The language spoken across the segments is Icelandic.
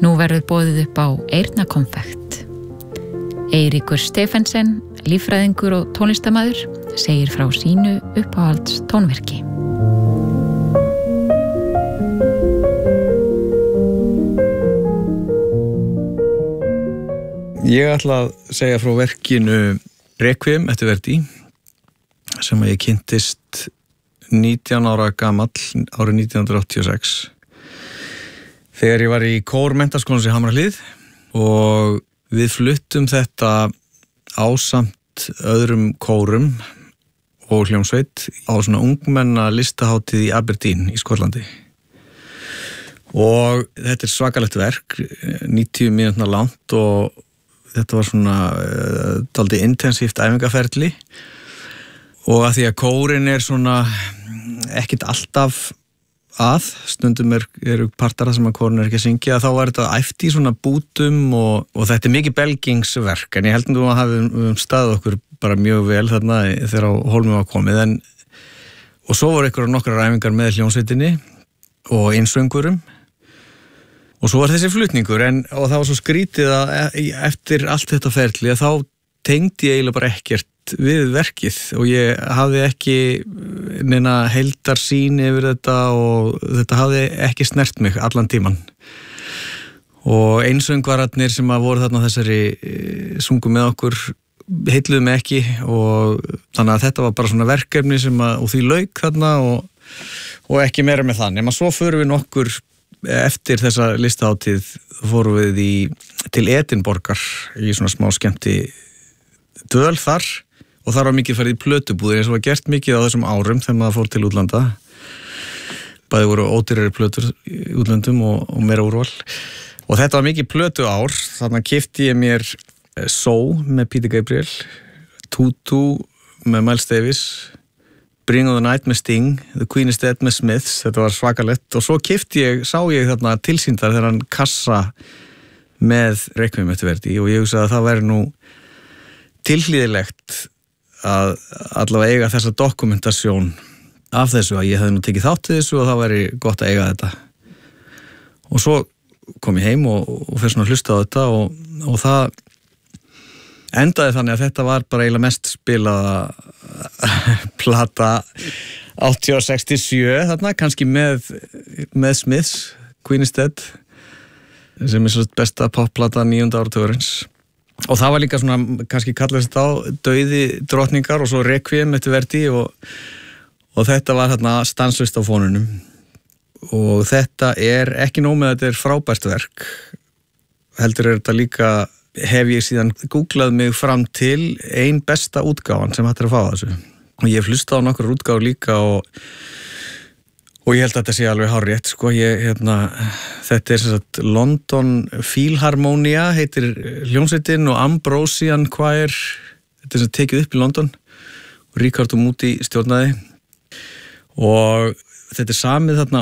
Nú verður boðið upp á eyrnakonfekt. Eiríkur Stefensen, líffræðingur og tónlistarmaður, segir frá sínu uppáhalds tónverki. Ég ætla að segja frá verkinu Requiem eftir Verdi sem ég kynntist 19 ára gamall árið 1986 þegar ég var í kórmenntaskólans í Hamrahlíð og við fluttum þetta ásamt öðrum kórum og hljómsveit á svona ungmenna listahátíð í Aberdeen í Skotlandi. Og þetta er svakalegt verk, 90 mínútna langt og þetta var svona dálítið intensíft æfingaferli og að því að kórin er svona ekkit alltaf stundum eru partar sem að kórin er ekki að syngja, þá var þetta æft í svona bútum og þetta er mikið belgingsverk en ég held að hafi staðið okkur bara mjög vel þarna þegar á hólmi var komið og svo voru nokkrar æfingar með hljómsveitinni og einsöngurum og svo var þessi flutningur og það var svo skrítið að eftir allt þetta ferli að þá tengdi ég eiginlega bara ekkert við verkið og ég hafði ekki neina heildarsýn yfir þetta og þetta hafði ekki snert mig allan tíman. Og einsöngvararnir sem að voru þarna þessari sungu með okkur heilluðu mig ekki og þannig að þetta var bara svona verkefni og því lauk þarna og ekki meira með það. Nema svo förum við nokkur eftir þessa listahátíð fórum við til Edinborgar í svona smá skemmti dvöl þar og þar var mikið farið í plötubúðir eins og var gert mikið á þessum árum þegar maður fór til útlanda. Bæði voru ódýrari plötur í útlandum og meira úrval. Og þetta var mikið plötu ár, þannig að keypti ég mér Soul með Peter Gabriel, Tutu með Miles Davis, Bring on the Night með Sting, The Queen is Dead með Smiths, þetta var svakalett og svo sá ég þarna tilsýndar þegar hann kassa með Requiem eftir Verdi og ég hugsaði að það væri nú tilhlýðilegt að allavega eiga þessa dokumentasjón af þessu að ég hefði nú tekið þátt í þessu og það væri gott að eiga þetta. Og svo kom ég heim og fyrir svona að hlusta á þetta og það endaði þannig að þetta var bara eiginlega mest spilaða plata 80-67 þarna, kannski með Smiths, Queen is Dead, sem er svo besta popplata 9. áratugurins. Og það var líka svona, kannski kallast þetta á dauði drottningar og svo Requiem eftir Verdi og þetta var þarna stanslaust á fónunum. Og þetta er ekki nóg með að þetta er frábært verk, heldur er þetta líka hef ég síðan googlað mig fram til ein besta útgáfan sem hægt er að fá þessu. Og ég hef hlustað á nokkur útgáfur líka og ég held að þetta sé alveg hárrétt, sko. Þetta er sem sagt London Philharmonia, heitir hljómsveitin og Ambrosian Choir, þetta er sem tekið upp í London og Ricardo Muti stjórnaði og þetta er samið þarna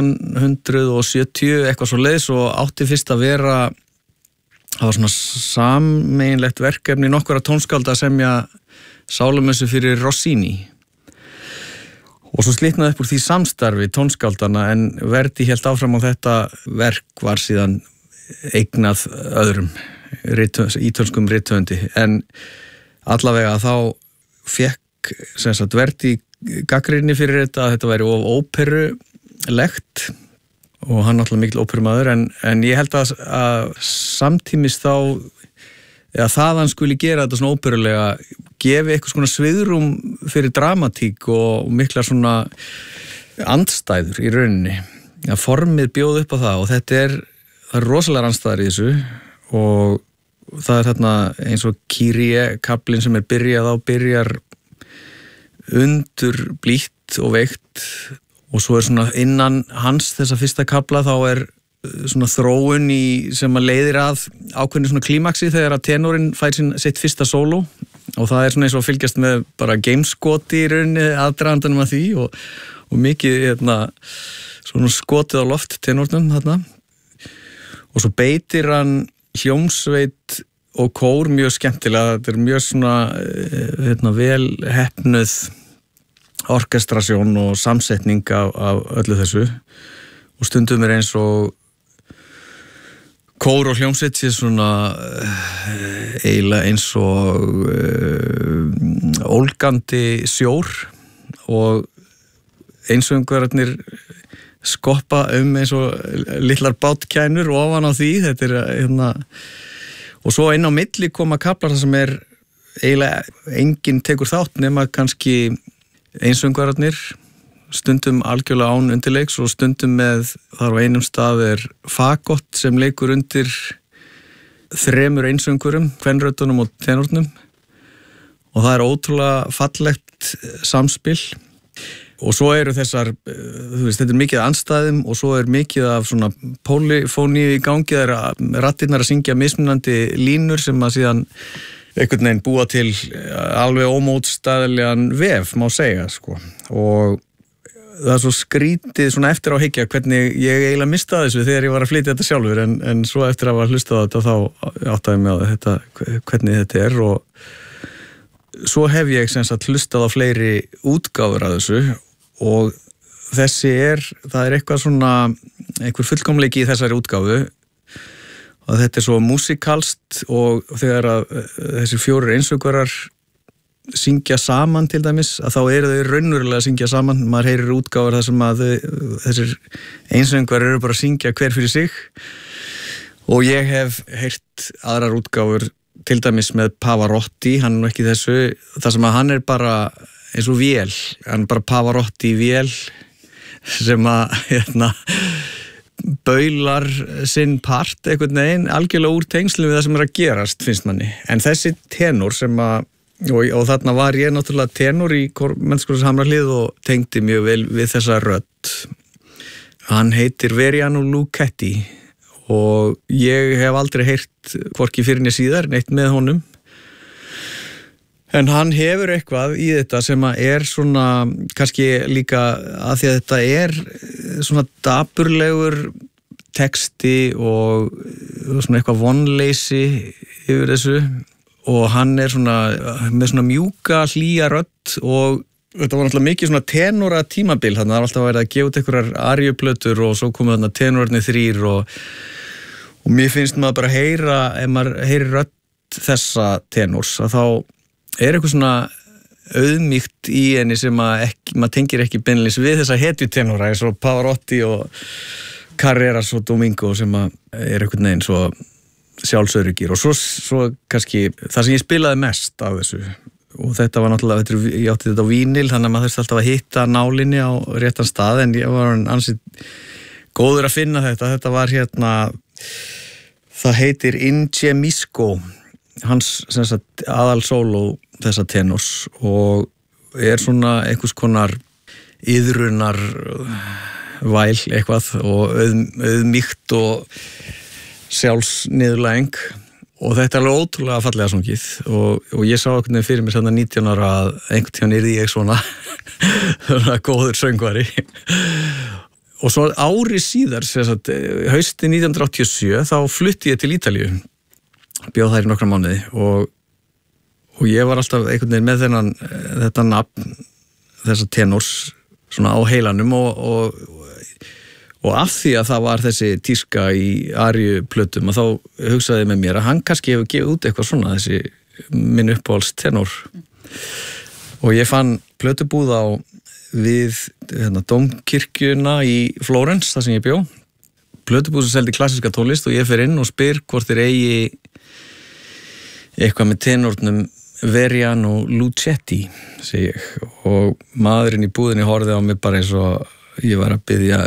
1870 eitthvað svo leiðis og átti fyrst að vera það var svona sameiginlegt verkefni nokkura tónskálda að semja sálumessu fyrir Rossini og svo slitnaði upp úr því samstarfi tónskáldana en Verdi hélt áfram á þetta verk var síðan eignað öðrum ítölskum rithöfundi en allavega þá fekk sem sagt Verdi gagnrýni fyrir þetta væri of óperulegt og hann náttúrulega mikil óperumaður en ég held að samtímis þá eða það hann skuli gera þetta svona óperulega gefi eitthvað svona sviðrum fyrir dramatík og mikla svona andstæður í rauninni að formið bjóð upp á það og það er rosalega andstæður í þessu og það er þarna eins og Kyrie kaplinn sem byrjar undur blítt og veikt og svo svona innan hans þessa fyrsta kapla þá svona þróun sem að leiðir að ákveðni svona klímaksi þegar að tenorinn fær sitt fyrsta sóló og það svona eins og að fylgjast með bara gameskoti í rauninni aðdragandanum að því og mikið svona skotið á loft tenornum þarna og svo beitir hann hljómsveit og kór mjög skemmtilega, þetta er mjög svona vel heppnuð orkestrasjón og samsetning af öllu þessu og stundum eins og kór og hljómsveit sé svona eiginlega eins og ólgandi sjór og einsöngvararnir skoppa eins og litlar bátkænur ofan á því, þetta hérna, og svo inn á milli koma kaflar þar sem eiginlega enginn tekur þátt nema kannski einsöngvararnir, stundum algjörlega án undirleiks og stundum með, þar á einum stað fagott sem leikur undir 3 einsöngurum, kvenröddunum og tenórnum og það ótrúlega fallegt samspil. Og svo þessar, þú veist, þetta mikið af andstæðum og svo mikið af svona polyfóníu í gangi, það raddirnar að syngja mismunandi línur sem að síðan einhvern veginn búa til alveg ómótstæðilegan vef, má segja, sko. Og það svo skrítið svona eftir á hyggja hvernig ég eiginlega mistaði þessu þegar ég var að flytja þetta sjálfur, en svo eftir að hafa hlustað á þetta þá áttaði mig á þetta, hvernig þetta og svo hef ég sem sagt hlustað á fleiri útgáfur af þessu og þessi það eitthvað svona, einhver fullkomleiki í þessari útgáfu og þetta svo músikalst og þegar að þessi 4 einsöngvarar syngja saman til dæmis, að þá þau raunverulega að syngja saman, maður heyrir útgáfur þar sem að þessir einsöngvarar bara að syngja hver fyrir sig og ég hef heyrt aðrar útgáfur til dæmis með Pavarotti, hann nú ekki þessu, þar sem að hann bara eins og vél, hann bara Pavarotti vél sem að baular sinn part einhvern veginn, algjörlega úr tengslum við það sem að gerast, finnst manni. En þessi tenor sem að, og þarna var ég náttúrulega tenor í Menntaskólans Hamrahlíð og tengdi mjög vel við þessa rödd. Hann heitir Veriano Luchetti og ég hef aldrei heyrt hvorki fyrir né síðar neitt með honum. En hann hefur eitthvað í þetta sem að svona, kannski líka að því að þetta svona dapurlegur texti og svona eitthvað vonleysi yfir þessu og hann svona með svona mjúka hlýja rödd og þetta var náttúrulega mikið svona tenora tímabil, þannig að það var alltaf verið að gefa út einhverjar aríuplötur og svo komu þarna tenorarnir 3 og mér finnst maður bara heyra, ef maður heyrir rödd þessa tenors, að þá eitthvað svona auðmýkt í henni sem maður tengir ekki beinlínis við þessa hetjutenora eins og Pavarotti og Carreras og Domingo sem einhvern veginn svo sjálfsöruggir og svo kannski það sem ég spilaði mest af þessu og þetta var náttúrulega, ég átti þetta á vínil þannig að maður þurfti alltaf að hitta nálinni á réttan stað en ég var ansið góður að finna þetta var það heitir Inge Misco, hans aðal sóló þessa tenors og svona einhvers konar iðrunar væl eitthvað og auðmýkt og sjálfsniðurlæging og þetta alveg ótrúlega fallega sungið og ég sá einhvern veginn fyrir mér svona 19 ára að einhvern tíðan yrði ég svona góður söngvari og svo ári síðar hausti 1987 þá flutti ég til Ítalíu, bjó þær í nokkra mánuði og ég var alltaf einhvern veginn með þetta nafn þessa tenors svona á heilanum og af því að það var þessi tíska í aríuplötum og þá hugsaði ég með mér að hann kannski hefur gefið út eitthvað svona þessi minn uppáhalds tenor og ég fann plötubúð við Dómkirkjuna í Flórens þar sem ég bjó, plötubúð sem seldi klassíska tónlist og ég fer inn og spyr hvort þeir eigi eitthvað með tenornum Veriano Luchetti, segi ég og maðurinn í búðinni horfði á mig bara eins og ég var að biðja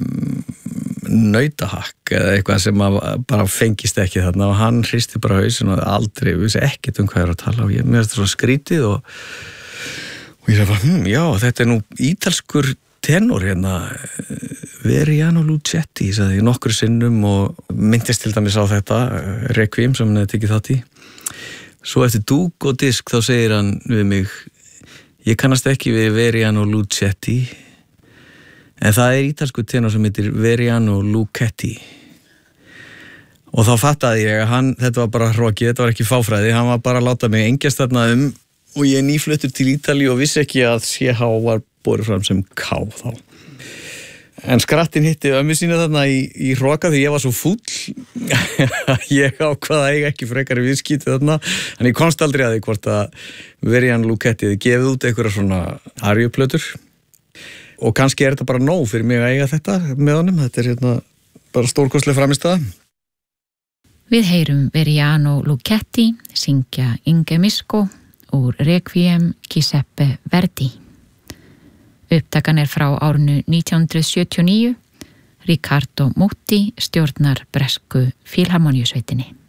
nautahakk eða eitthvað sem bara fengist ekki þarna og hann hristi bara hausinn og aldrei vissi ekkert hvað ég var að tala og mér finnst þetta svo skrítið og ég sagði bara, já, þetta nú ítalskur tenor Veriano Luchetti, sagði ég nokkru sinnum og myndist til dæmis á þetta Requiem sem hann hefði tekið þátt í. Svo eftir dúk og disk þá segir hann við mig, ég kannast ekki við Veriano Luchetti, en það ítalskur tenor sem heitir Veriano Luchetti. Og þá fattaði ég að þetta var bara hroki, þetta var ekki fáfræði, hann var bara að láta mig engjast þarna og ég nýfluttur til Ítalíu og vissi ekki að CH var borið fram sem K þá. En skrattin hitti ömmu sína þarna í hroka því ég var svo fúll Ég ákvað að eiga ekki frekari viðskítið þarna, en ég komst aldrei að því hvort að Verian Luchetti gefið út einhverja svona arjuplötur og kannski þetta bara nóg fyrir mig að eiga þetta með honum. Þetta hérna bara stórkostleg frammistaða. Við heyrum Veriano Luchetti syngja Inge Misco úr Requiem Giuseppe Verdi. Upptakan frá árinu 1979. Riccardo Muti stjórnar bresku Filharmoniusveitinni.